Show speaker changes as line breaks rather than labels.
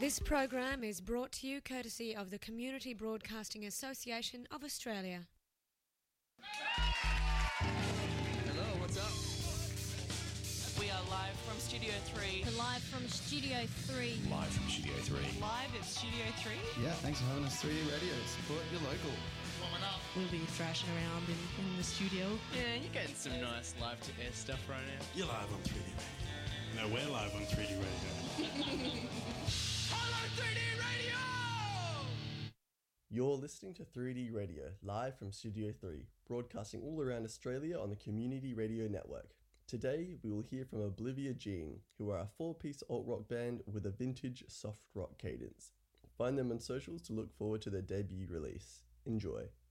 This program is brought to you courtesy of the Community Broadcasting Association of Australia.
Hello, what's up?
We are live from Studio 3.
Live from Studio 3.
Live from Studio 3.
Live at Studio 3.
Yeah, thanks for having us. 3D Radio. Support your local.
Warming up.
We'll be thrashing around in the studio.
Yeah, you're getting some nice live-to-air stuff right now.
You're live on 3D Radio. No, we're live on 3D Radio.
Hello, 3D Radio!
You're listening to 3D Radio, live from Studio 3, broadcasting all around Australia on the Community Radio Network. Today, we will hear from Oblivia Jean, who are a 4-piece alt-rock band with a vintage soft rock cadence. Find them on socials to look forward to their debut release. Enjoy.